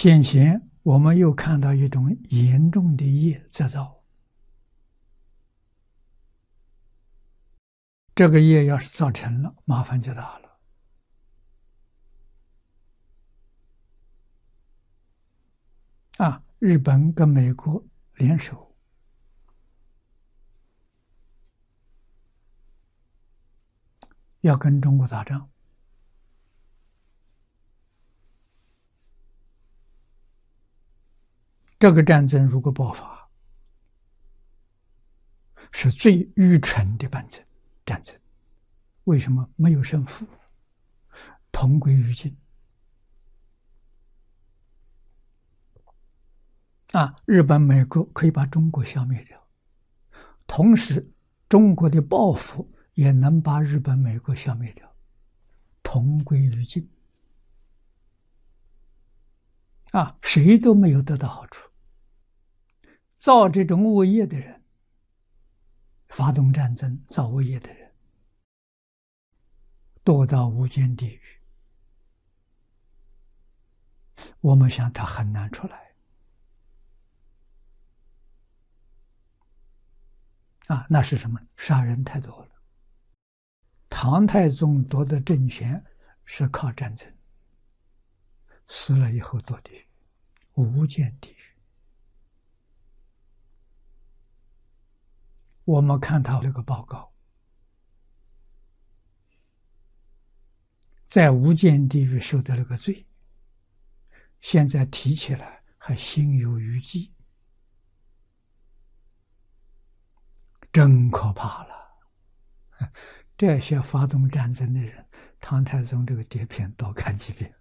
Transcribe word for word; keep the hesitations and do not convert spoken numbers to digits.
先前我们又看到一种严重的业在造，这个业要是造成了，麻烦就大了。啊，日本跟美国联手，要跟中国打仗。这个战争如果爆发，是最愚蠢的战争。战争为什么没有胜负？同归于尽。啊，日本、美国可以把中国消灭掉，同时中国的报复也能把日本、美国消灭掉，同归于尽。啊，谁都没有得到好处。造这种恶业的人，发动战争造恶业的人，堕到无间地狱。我们想他很难出来。啊，那是什么？杀人太多了。唐太宗夺得政权是靠战争，死了以后堕地狱，无间地狱。我们看他这个报告，在无间地狱受的那个罪，现在提起来还心有余悸，真可怕了。这些发动战争的人，唐太宗这个碟片多看几遍。